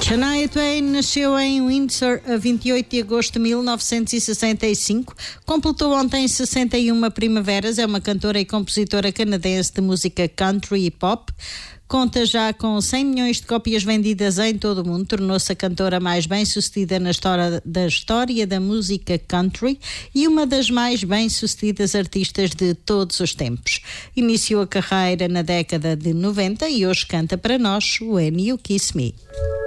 Shania Twain nasceu em Windsor a 28 de agosto de 1965. Completou ontem 61 primaveras. É uma cantora e compositora canadense de música country e pop. Conta já com 100 milhões de cópias vendidas em todo o mundo. Tornou-se a cantora mais bem-sucedida na história da música country e uma das mais bem-sucedidas artistas de todos os tempos. Iniciou a carreira na década de 90 e hoje canta para nós When You Kiss Me.